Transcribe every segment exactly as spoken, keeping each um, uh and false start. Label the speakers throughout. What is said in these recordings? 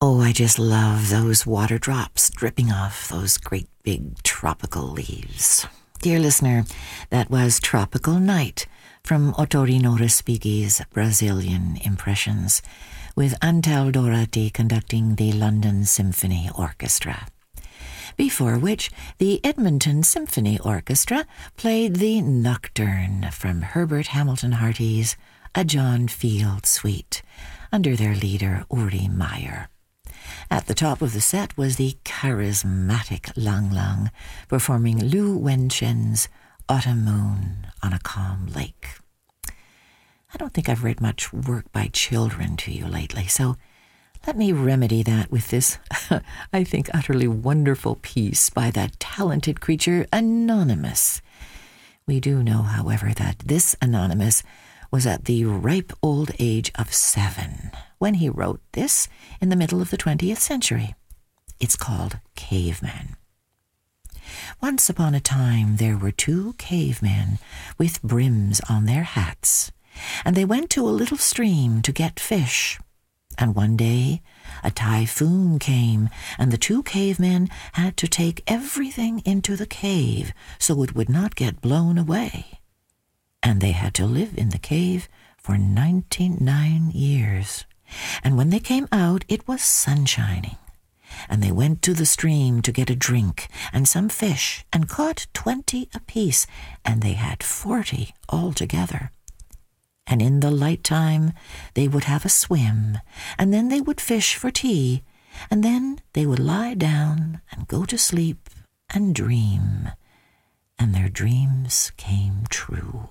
Speaker 1: Oh, I just love those water drops dripping off those great big tropical leaves. Dear listener, that was Tropical Night from Otorino Respighi's Brazilian Impressions, with Antal Dorati conducting the London Symphony Orchestra. Before which, the Edmonton Symphony Orchestra played the Nocturne from Herbert Hamilton Harty's A John Field Suite, under their leader Uri Meyer. At the top of the set was the charismatic Lang Lang performing Liu Wenchen's Autumn Moon on a Calm Lake. I don't think I've read much work by children to you lately, so let me remedy that with this, I think, utterly wonderful piece by that talented creature, Anonymous. We do know, however, that this Anonymous was at the ripe old age of seven when he wrote this in the middle of the twentieth century. It's called Caveman. Once upon a time there were two cavemen with brims on their hats, and they went to a little stream to get fish. And one day a typhoon came, and the two cavemen had to take everything into the cave so it would not get blown away. And they had to live in the cave for ninety-nine years. And when they came out, it was sunshining. And they went to the stream to get a drink and some fish, and caught twenty apiece, and they had forty altogether. And in the light time they would have a swim, and then they would fish for tea, and then they would lie down and go to sleep and dream. And their dreams came true.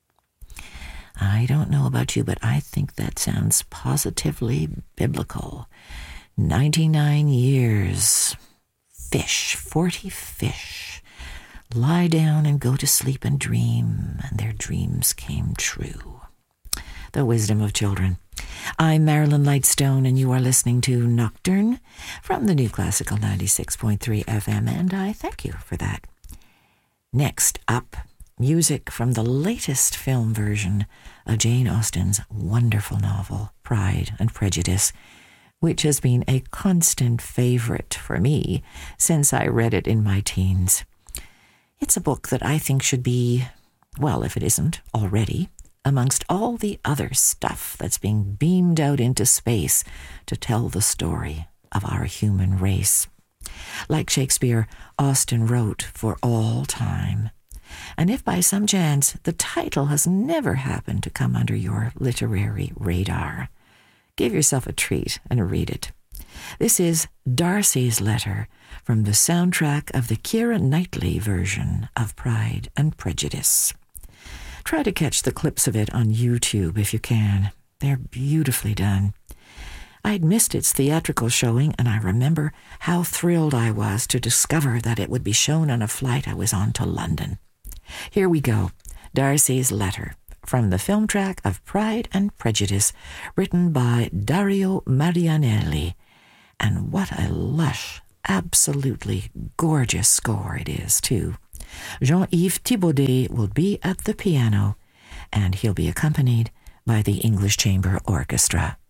Speaker 1: I don't know about you, but I think that sounds positively biblical. Ninety-nine years, fish, forty fish, lie down and go to sleep and dream, and their dreams came true. The wisdom of children. I'm Marilyn Lightstone, and you are listening to Nocturne from the New Classical ninety-six point three F M, and I thank you for that. Next up, music from the latest film version of Jane Austen's wonderful novel, Pride and Prejudice, which has been a constant favorite for me since I read it in my teens. It's a book that I think should be, well, if it isn't already, amongst all the other stuff that's being beamed out into space to tell the story of our human race. Like Shakespeare, Austen wrote for all time. And if by some chance the title has never happened to come under your literary radar, give yourself a treat and read it. This is Darcy's Letter from the soundtrack of the Keira Knightley version of Pride and Prejudice. Try to catch the clips of it on YouTube if you can. They're beautifully done. I'd missed its theatrical showing, and I remember how thrilled I was to discover that it would be shown on a flight I was on to London. Here we go, Darcy's Letter, from the film track of Pride and Prejudice, written by Dario Marianelli. And what a lush, absolutely gorgeous score it is, too. Jean-Yves Thibaudet will be at the piano, and he'll be accompanied by the English Chamber Orchestra.